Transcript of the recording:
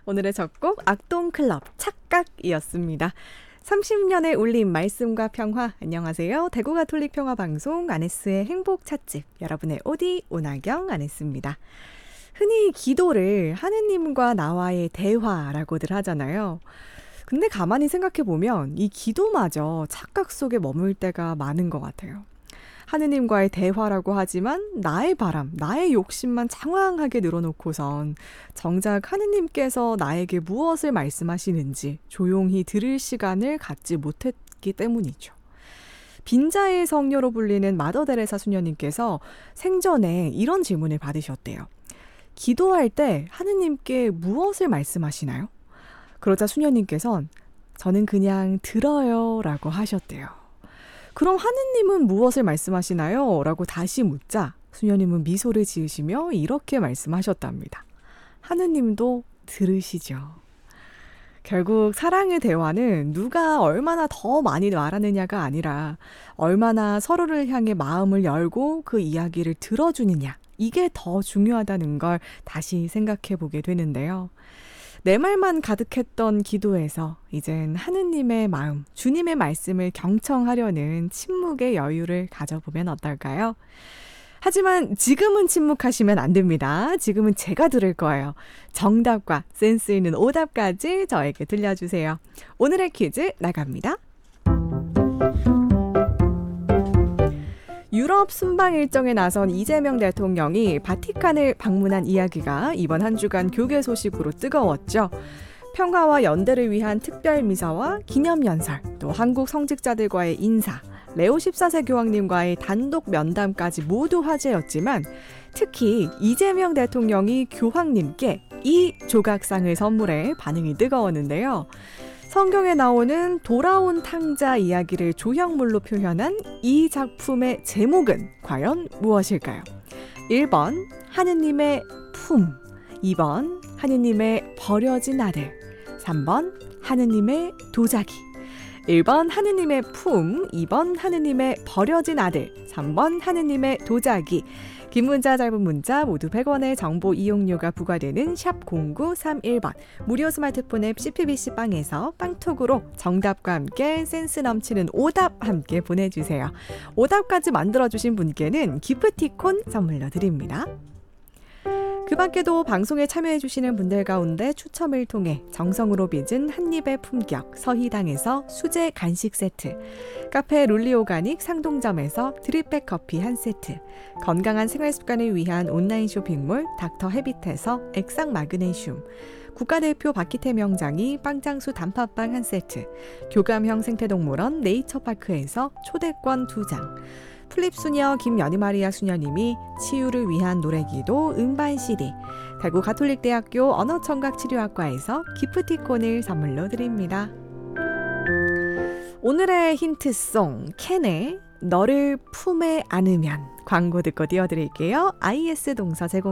오늘의 첫 곡 악동클럽 착각이었습니다. 30년의 울림 말씀과 평화. 안녕하세요. 대구가톨릭평화방송 아네스의 행복찻집, 여러분의 오디 오나경 아네스입니다. 흔히 기도를 하느님과 나와의 대화라고들 하잖아요. 근데 가만히 생각해보면 이 기도마저 착각 속에 머물 때가 많은 것 같아요. 하느님과의 대화라고 하지만 나의 바람, 나의 욕심만 장황하게 늘어놓고선 정작 하느님께서 나에게 무엇을 말씀하시는지 조용히 들을 시간을 갖지 못했기 때문이죠. 빈자의 성녀로 불리는 마더 데레사 수녀님께서 생전에 이런 질문을 받으셨대요. 기도할 때 하느님께 무엇을 말씀하시나요? 그러자 수녀님께서는 저는 그냥 들어요 라고 하셨대요. 그럼 하느님은 무엇을 말씀하시나요? 라고 다시 묻자 수녀님은 미소를 지으시며 이렇게 말씀하셨답니다. 하느님도 들으시죠. 결국 사랑의 대화는 누가 얼마나 더 많이 말하느냐가 아니라 얼마나 서로를 향해 마음을 열고 그 이야기를 들어주느냐, 이게 더 중요하다는 걸 다시 생각해 보게 되는데요. 내 말만 가득했던 기도에서 이젠 하느님의 마음, 주님의 말씀을 경청하려는 침묵의 여유를 가져보면 어떨까요? 하지만 지금은 침묵하시면 안 됩니다. 지금은 제가 들을 거예요. 정답과 센스 있는 오답까지 저에게 들려주세요. 오늘의 퀴즈 나갑니다. 유럽 순방 일정에 나선 이재명 대통령이 바티칸을 방문한 이야기가 이번 한 주간 교계 소식으로 뜨거웠죠. 평화와 연대를 위한 특별미사와 기념연설, 또 한국 성직자들과의 인사, 레오 14세 교황님과의 단독 면담까지 모두 화제였지만 특히 이재명 대통령이 교황님께 이 조각상을 선물해 반응이 뜨거웠는데요. 성경에 나오는 돌아온 탕자 이야기를 조형물로 표현한 이 작품의 제목은 과연 무엇일까요? 1번 하느님의 품, 2번 하느님의 버려진 아들, 3번 하느님의 도자기. 1번 하느님의 품, 2번 하느님의 버려진 아들, 3번 하느님의 도자기. 긴 문자 짧은 문자 모두 100원의 정보 이용료가 부과되는 샵 0931번, 무료 스마트폰 앱 CPBC빵에서 빵톡으로 정답과 함께 센스 넘치는 오답 함께 보내주세요. 오답까지 만들어주신 분께는 기프티콘 선물로 드립니다. 그 밖에도 방송에 참여해주시는 분들 가운데 추첨을 통해 정성으로 빚은 한입의 품격 서희당에서 수제 간식 세트, 카페 룰리오가닉 상동점에서 드립백 커피 한 세트, 건강한 생활습관을 위한 온라인 쇼핑몰 닥터 헤빗에서 액상 마그네슘, 국가대표 박희태 명장이 빵장수 단팥빵 한 세트, 교감형 생태동물원 네이처파크에서 초대권 2장, 플립수녀 김연희마리아 수녀님이 치유를 위한 노래기도 음반 CD, 대구 가톨릭대학교 언어청각치료학과에서 기프티콘을 선물로 드립니다. 오늘의 힌트송 캔의 너를 품에 안으면 광고 듣고 띄워드릴게요. IS 동서 제공